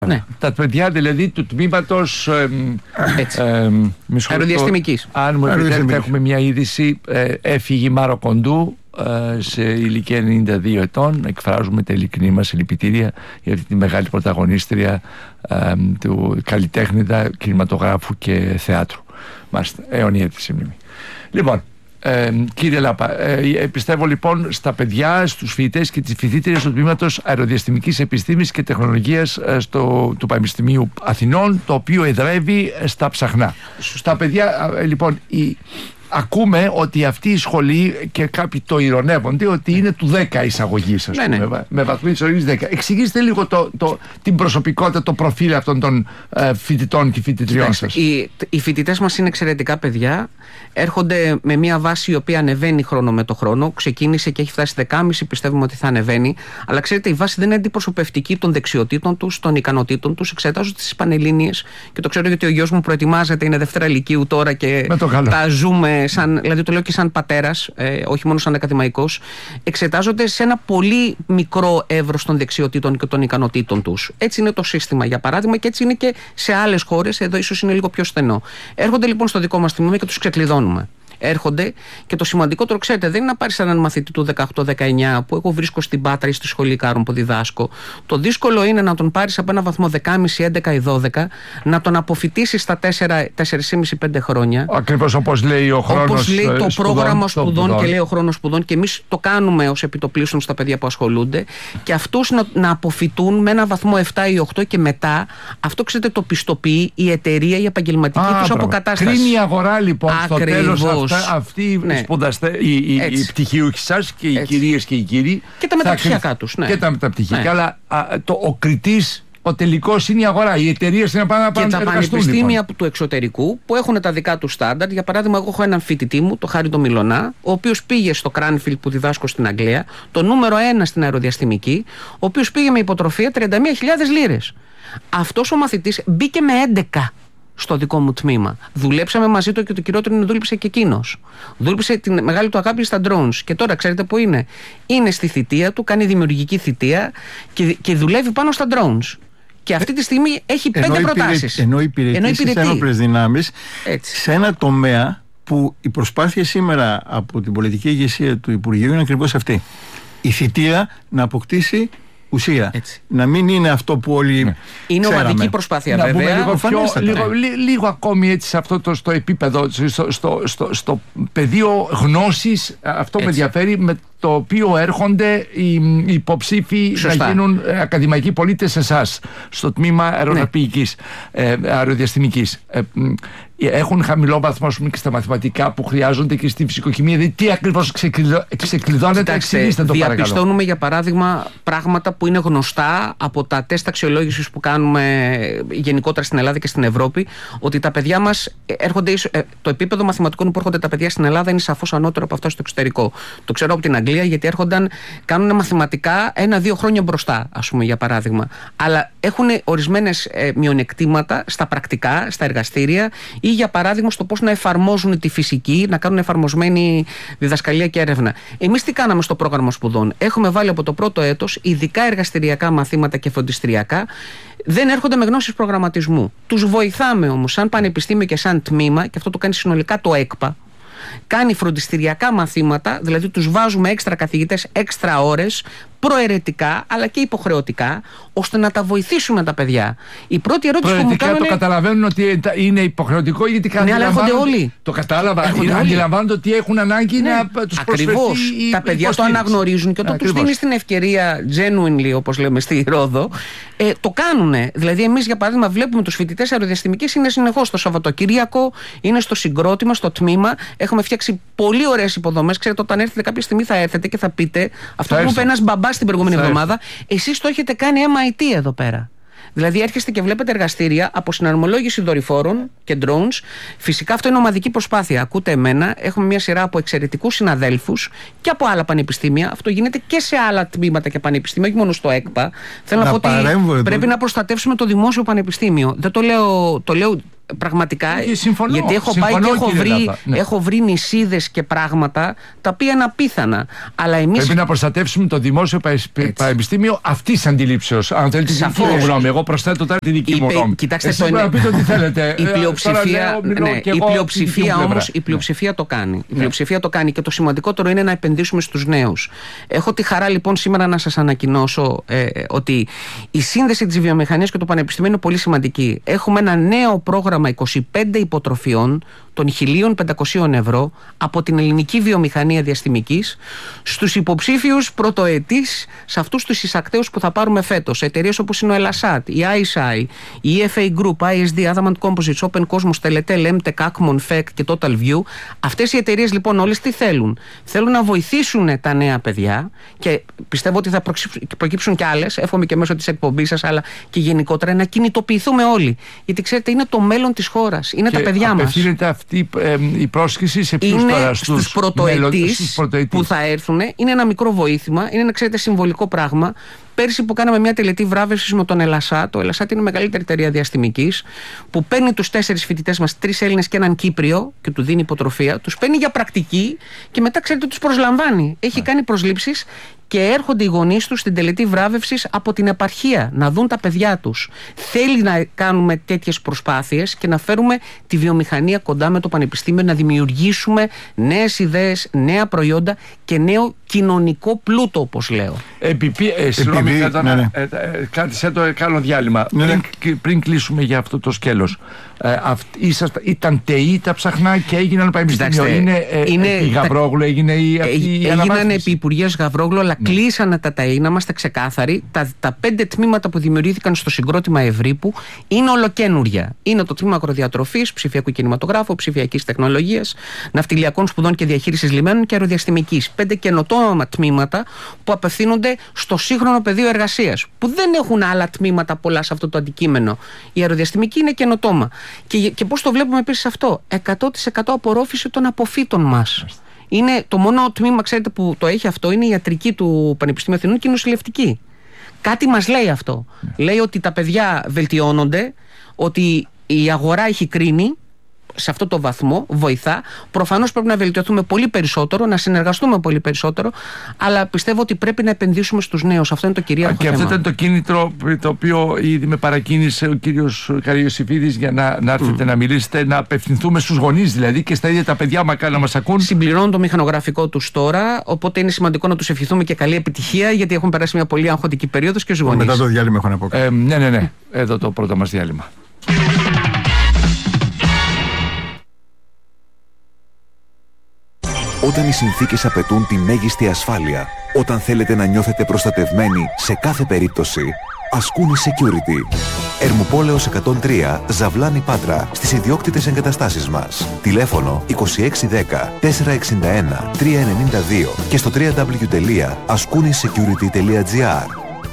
Ναι. Τα παιδιά δηλαδή του τμήματος αεροδιαστημικής. Αν μου επιτρέπετε, έχουμε μια είδηση. Έφυγε η Μάρο Κοντού σε ηλικία 92 ετών. Εκφράζουμε τα ειλικρινή μας συλληπιτήρια για αυτή τη μεγάλη πρωταγωνίστρια του καλλιτέχνητα, κινηματογράφου και θεάτρου. Μάλιστα, αιωνία της η μνήμη. Λοιπόν, κύριε Λάπα, πιστεύω λοιπόν στα παιδιά, στους φοιτητές και τις φοιτήτριες του τμήματος Αεροδιαστημικής Επιστήμης και Τεχνολογίας του Πανεπιστημίου Αθηνών, το οποίο εδρεύει στα Ψαχνά. Στα παιδιά, λοιπόν, ακούμε ότι αυτή η σχολή, και κάποιοι το ηρωνεύονται, ότι είναι του 10 εισαγωγής, ας πούμε, ναι. Με βαθμό εισαγωγής 10. Εξηγήστε λίγο την προσωπικότητα, το προφίλ αυτών των φοιτητών και φοιτητριών σας. Οι φοιτητές μας είναι εξαιρετικά παιδιά. Έρχονται με μια βάση η οποία ανεβαίνει χρόνο με το χρόνο. Ξεκίνησε και έχει φτάσει 10,5, πιστεύουμε ότι θα ανεβαίνει. Αλλά ξέρετε, η βάση δεν είναι αντιπροσωπευτική των δεξιοτήτων τους, των ικανοτήτων τους. Εξετάζω τις Πανελλήνιες και το ξέρω γιατί ο γιος μου προετοιμάζεται, είναι Δευτέρα Λυκείου τώρα και τα ζούμε. Δηλαδή το λέω και σαν πατέρας, όχι μόνο σαν ακαδημαϊκός. Εξετάζονται σε ένα πολύ μικρό εύρος των δεξιοτήτων και των ικανοτήτων τους. Έτσι είναι το σύστημα, για παράδειγμα, και έτσι είναι και σε άλλες χώρες. Εδώ ίσως είναι λίγο πιο στενό. Έρχονται λοιπόν στο δικό μας τμήμα και τους ξεκλειδώνουμε. Έρχονται και το σημαντικότερο, ξέρετε, δεν είναι να πάρεις έναν μαθητή του 18-19 που εγώ βρίσκω στην Πάτρα ή στη σχολή Κάρων που διδάσκω. Το δύσκολο είναι να τον πάρεις από ένα βαθμό 10,5, 11 ή 12, να τον αποφοιτήσεις στα 4,5-5 χρόνια. Ακριβώς όπως λέει ο χρόνος. Όπως λέει το πρόγραμμα σπουδών και λέει ο χρόνος σπουδών, και εμείς το κάνουμε ως επιτοπλίστων στα παιδιά που ασχολούνται, και αυτούς να αποφοιτούν με ένα βαθμό 7 ή 8 και μετά. Αυτό, ξέρετε, το πιστοποιεί η εταιρεία, η επαγγελματική τους αποκατάσταση. Κρίνει η αγορά λοιπόν στο τέλος. Αυτοί οι πτυχιούχοι σας και οι κυρίες και οι κύριοι. Και τα μεταπτυχιακά τους. Και τα μεταπτυχιακά. Αλλά ο κριτής, ο τελικός, είναι η αγορά. Οι εταιρείες είναι πάνω και τα πανεπιστήμια του εξωτερικού που έχουν τα δικά του στάνταρ. Για παράδειγμα, εγώ έχω έναν φοιτητή μου, το Χάρη το Μιλωνά, ο οποίος πήγε στο Κράνφιλντ που διδάσκω στην Αγγλία, το νούμερο 1 στην αεροδιαστημική, ο οποίος πήγε με υποτροφία 31.000 λίρες. Αυτός ο μαθητής μπήκε με 11 στο δικό μου τμήμα. Δουλέψαμε μαζί του και το κυριότερο είναι δούλεψε και εκείνος. Δούλεψε τη μεγάλη του αγάπη στα drones. Και τώρα ξέρετε που είναι. Είναι στη θητεία του, κάνει δημιουργική θητεία και δουλεύει πάνω στα drones. Και αυτή τη στιγμή έχει 5 προτάσεις. Ενώ υπηρετεί στις ένοπλες δυνάμεις σε ένα τομέα που η προσπάθεια σήμερα από την πολιτική ηγεσία του Υπουργείου είναι ακριβώς αυτή. Η θητεία να αποκτήσει ουσία. Έτσι. Να μην είναι αυτό που όλοι είναι ξέραμε. Ομαδική προσπάθεια, να βέβαια. Λίγο ακόμη έτσι σε αυτό στο επίπεδο, στο πεδίο γνώσης. Αυτό με ενδιαφέρει, με το οποίο έρχονται οι υποψήφοι να γίνουν ακαδημαϊκοί πολίτες εσάς, στο τμήμα αεροναυπηγικής, αεροδιαστημικής. Έχουν χαμηλό βαθμό και στα μαθηματικά που χρειάζονται και στη φυσικοχημία. Δηλαδή, τι ακριβώς ξεκλειδώνεται, εξηγήστε το παρακαλώ. Διαπιστώνουμε για παράδειγμα πράγματα που είναι γνωστά από τα τεστ αξιολόγησης που κάνουμε γενικότερα στην Ελλάδα και στην Ευρώπη, ότι τα παιδιά μας έρχονται. Το επίπεδο μαθηματικών που έρχονται τα παιδιά στην Ελλάδα είναι σαφώς ανώτερο από αυτά στο εξωτερικό. Το ξέρω από την Αγγλία, γιατί έρχονταν, κάνουν μαθηματικά 1-2 χρόνια μπροστά, ας πούμε, για παράδειγμα. Αλλά έχουν ορισμένες μειονεκτήματα στα πρακτικά, στα εργαστήρια, ή για παράδειγμα στο πώς να εφαρμόζουν τη φυσική, να κάνουν εφαρμοσμένη διδασκαλία και έρευνα. Εμείς τι κάναμε στο πρόγραμμα σπουδών? Έχουμε βάλει από το πρώτο έτος ειδικά εργαστηριακά μαθήματα και φροντιστηριακά. Δεν έρχονται με γνώσεις προγραμματισμού. Τους βοηθάμε όμως σαν πανεπιστήμιο και σαν τμήμα, και αυτό το κάνει συνολικά το ΕΚΠΑ. Κάνει φροντιστηριακά μαθήματα, δηλαδή τους βάζουμε έξτρα καθηγητές, έξτρα ώρες, προαιρετικά αλλά και υποχρεωτικά, ώστε να τα βοηθήσουμε τα παιδιά. Η πρώτη ερώτηση που μου κάνουν. Το καταλαβαίνουν ότι είναι υποχρεωτικό, γιατί ναι, αλλά έρχονται όλοι. Το κατάλαβα. Αντιλαμβάνονται ότι έχουν ανάγκη να τους προσφερθεί. Ακριβώς. Τα παιδιά το αναγνωρίζουν και όταν τους δίνεις την ευκαιρία, genuinely, όπως λέμε στη Ρόδο, το κάνουνε. Δηλαδή, εμείς για παράδειγμα βλέπουμε τους φοιτητές αεροδιαστημικής είναι συνεχώς το Σαββατοκύριακο, είναι στο συγκρότημα, στο τμήμα. Έχουμε φτιάξει πολύ ωραίες υποδομές. Ξέρετε, όταν έρθετε κάποια στιγμή θα έρθετε και θα πείτε αυτό που είπε ένας μπαμπάς την προηγούμενη εβδομάδα, εσείς το έχετε κάνει MIT εδώ πέρα. Δηλαδή έρχεστε και βλέπετε εργαστήρια από συναρμολόγηση δορυφόρων και drones. Φυσικά αυτό είναι ομαδική προσπάθεια. Ακούτε εμένα, έχουμε μια σειρά από εξαιρετικούς συναδέλφους και από άλλα πανεπιστήμια. Αυτό γίνεται και σε άλλα τμήματα και πανεπιστήμια, όχι μόνο στο ΕΚΠΑ. Θέλω να πω ότι πρέπει να προστατεύσουμε το δημόσιο πανεπιστήμιο. Δεν το λέω πραγματικά. Συμφωνώ, γιατί έχω πάει και έχω βρει νησίδες και πράγματα τα οποία είναι απίθανα. Αλλά εμείς... Πρέπει να προστατεύσουμε το δημόσιο πανεπιστήμιο αυτής αντιλήψεως. Αν θέλετε τη δική μου γνώμη, εγώ προσθέτω τώρα τη δική μου γνώμη. Κοιτάξτε, να πείτε ό,τι θέλετε. Η πλειοψηφία το κάνει. Η πλειοψηφία το κάνει και το σημαντικότερο είναι να επενδύσουμε στους νέους. Έχω τη χαρά λοιπόν σήμερα να σας ανακοινώσω ότι η σύνδεση της βιομηχανίας και του πανεπιστημίου είναι πολύ σημαντική. Έχουμε ένα νέο πρόγραμμα 25 υποτροφιών των 1.500 ευρώ από την ελληνική βιομηχανία διαστημικής στους υποψήφιους πρωτοετής, σε αυτούς τους εισακτέους που θα πάρουμε φέτος. Εταιρείες όπως είναι ο Elasat, η ISI, η EFA Group, ISD, Adamant Composites, Open Cosmos, Teletel, Emtec, Acmon, FEC και Total View. Αυτές οι εταιρείες λοιπόν όλες τι θέλουν? Θέλουν να βοηθήσουν τα νέα παιδιά και πιστεύω ότι θα προκύψουν κι άλλες, εύχομαι και μέσω της εκπομπής σας, αλλά και γενικότερα να κινητοποιηθούμε όλοι. Γιατί ξέρετε, είναι το μέλλον της χώρας, είναι τα παιδιά μας. Αυτή η πρόσκληση σε ποιους τώρα? Στους πρωτοετής που θα έρθουν. Είναι ένα μικρό βοήθημα, είναι ένα, ξέρετε, συμβολικό πράγμα. Πέρσι που κάναμε μια τελετή βράβευσης με τον Elasat, το Elasat είναι η μεγαλύτερη εταιρεία διαστημικής, που παίρνει τους 4 φοιτητές μας, 3 Έλληνες και έναν Κύπριο, και του δίνει υποτροφία, τους παίρνει για πρακτική και μετά, ξέρετε, τους προσλαμβάνει. Έχει κάνει προσλήψεις και έρχονται οι γονείς τους στην τελετή βράβευσης από την επαρχία να δουν τα παιδιά τους. Θέλει να κάνουμε τέτοιες προσπάθειες και να φέρουμε τη βιομηχανία κοντά με το πανεπιστήμιο, να δημιουργήσουμε νέες ιδέες, νέα προϊόντα και νέο κοινωνικό πλούτο, όπως λέω. Συγγνώμη, κράτησε το κάνω διάλειμμα. Πριν κλείσουμε για αυτό το σκέλος. Ήταν ΤΕΗ τα ψαχνά και έγιναν πανεπιστήμιο. Είναι επί Γαβρόγλου, έγιναν επί Υπουργείας Γαβρόγλου, αλλά κλείσανε τα ΤΕΗ, να είμαστε ξεκάθαροι. Τα 5 τμήματα που δημιουργήθηκαν στο συγκρότημα Ευρύπου είναι ολοκαίνουρια. Είναι το τμήμα αγροδιατροφής, ψηφιακού κινηματογράφου, ψηφιακής τεχνολογίας, ναυτιλιακών σπουδών και διαχείρισης λιμένων και αεροδιαστημικής. 5 καινοτόμα τμήματα που απευθύνονται στο σύγχρονο πεδίο εργασίας, που δεν έχουν άλλα τμήματα πολλά σε αυτό το αντικείμενο. Η αεροδιαστημική είναι καινοτόμα. Και πώς το βλέπουμε επίσης αυτό? 100% απορρόφηση των αποφύτων μας. Είναι το μόνο τμήμα, ξέρετε, που το έχει αυτό, είναι η ιατρική του Πανεπιστημίου Αθηνών και η νοσηλευτική. Κάτι μας λέει αυτό. Λέει ότι τα παιδιά βελτιώνονται, ότι η αγορά έχει κρίνει σε αυτό το βαθμό, βοηθά. Προφανώς πρέπει να βελτιωθούμε πολύ περισσότερο, να συνεργαστούμε πολύ περισσότερο, αλλά πιστεύω ότι πρέπει να επενδύσουμε στους νέους. Αυτό είναι το κυρίαρχο θέμα. Και αυτό ήταν το κίνητρο το οποίο ήδη με παρακίνησε ο κύριος Καριωσηφίδης για να έρθετε να μιλήσετε, να απευθυνθούμε στους γονείς δηλαδή και στα ίδια τα παιδιά, μακάρι να μας ακούν. Συμπληρώνουν το μηχανογραφικό τους τώρα, οπότε είναι σημαντικό να τους ευχηθούμε και καλή επιτυχία, γιατί έχουν περάσει μια πολύ αγχωτική περίοδος και στους γονείς. Μετά το διάλειμμα έχω να πω. Ναι. Εδώ το πρώτο μας διάλειμμα. Όταν οι συνθήκες απαιτούν τη μέγιστη ασφάλεια, όταν θέλετε να νιώθετε προστατευμένοι σε κάθε περίπτωση, Ασκούνη Security. Ερμουπόλεως 103, Ζαβλάνη Πάτρα, στις ιδιόκτητες εγκαταστάσεις μας. Τηλέφωνο 2610 461 392 και στο www.askounisecurity.gr.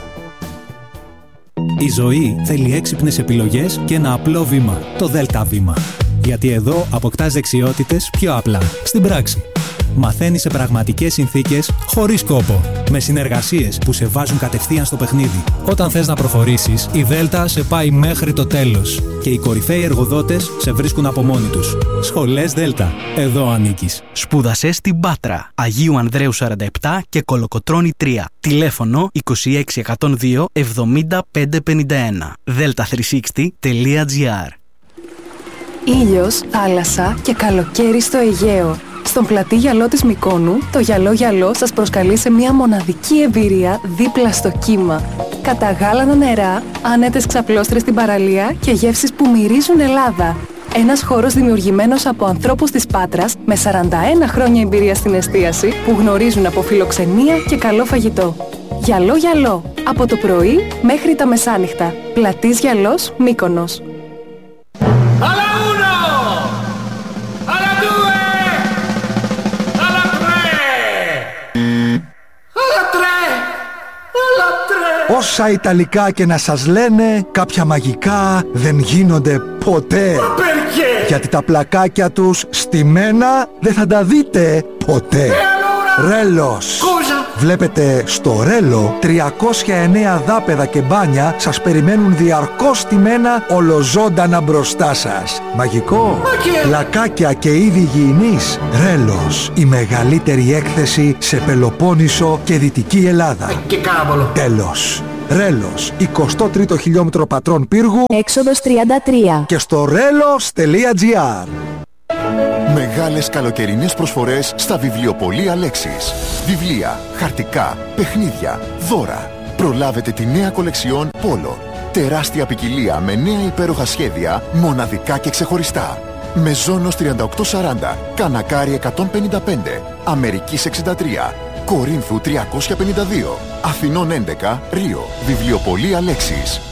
Η ζωή θέλει έξυπνες επιλογές και ένα απλό βήμα, το ΔΕΛΤΑ βήμα. Γιατί εδώ αποκτάς δεξιότητες πιο απλά, στην πράξη. Μαθαίνεις σε πραγματικές συνθήκες, χωρίς κόπο. Με συνεργασίες που σε βάζουν κατευθείαν στο παιχνίδι. Όταν θες να προχωρήσεις, η Δέλτα σε πάει μέχρι το τέλος. Και οι κορυφαίοι εργοδότες σε βρίσκουν από μόνοι τους. Σχολές Δέλτα. Εδώ ανήκεις. Σπούδασε στην Πάτρα, Αγίου Ανδρέου 47 και Κολοκοτρώνη 3. Τηλέφωνο 26102 70551. delta360.gr. Ήλιος, θάλασσα και καλοκαίρι στο Αιγαίο. Στον πλατή γυαλό της Μυκόνου, το γυαλό γυαλό σας προσκαλεί σε μια μοναδική εμπειρία δίπλα στο κύμα. Καταγάλανα νερά, άνετες ξαπλώστρες στην παραλία και γεύσεις που μυρίζουν Ελλάδα. Ένας χώρος δημιουργημένος από ανθρώπους της Πάτρας με 41 χρόνια εμπειρία στην εστίαση που γνωρίζουν από φιλοξενία και καλό φαγητό. Γυαλό γυαλό, από το πρωί μέχρι τα μεσάνυχτα. Πλατής γυαλός, Μύκονος. Όσα Ιταλικά και να σας λένε, κάποια μαγικά δεν γίνονται ποτέ. Γιατί τα πλακάκια τους στημένα δεν θα τα δείτε ποτέ. Ρέλος. Βλέπετε, στο Ρέλο 309 δάπεδα και μπάνια σας περιμένουν διαρκώς στημένα ολοζώντανα μπροστά σας. Μαγικό, λακάκια και είδη υγιεινής. Ρέλος, η μεγαλύτερη έκθεση σε Πελοπόννησο και Δυτική Ελλάδα. Και κάμπολο. Τέλος. Ρέλος, 23ο χιλιόμετρο Πατρών Πύργου, έξοδος 33. και στο relos.gr. Μεγάλες καλοκαιρινές προσφορές στα βιβλιοπωλεία Λέξης. Βιβλία, χαρτικά, παιχνίδια, δώρα. Προλάβετε τη νέα κολεξιόν Polo. Τεράστια ποικιλία με νέα υπέροχα σχέδια, μοναδικά και ξεχωριστά. Μεζόνος 3840, Κανακάρι 155, Αμερικής 63, Κορίνθου 352, Αθηνών 11, Ρίο. Βιβλιοπωλεία Λέξης.